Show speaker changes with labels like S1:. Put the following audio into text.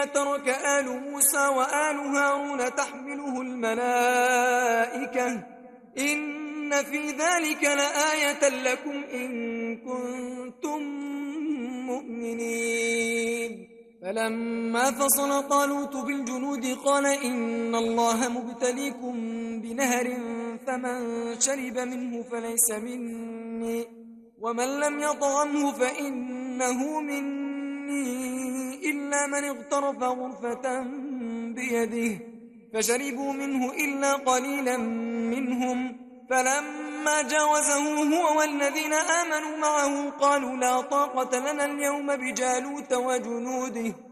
S1: ترك آل موسى وآل هارون تحمله الملائكة إن في ذلك لآية لكم إن كنتم مؤمنين. فلما فصل طالوت بالجنود قال إن الله مبتليكم بنهر فمن شرب منه فليس مني ومن لم يطعمه فإنه مني إلا من اغترف غرفة بيده فشربوا منه إلا قليلا منهم. فلما جاوزه هو والذين آمنوا معه قالوا لا طاقة لنا اليوم بجالوت وجنوده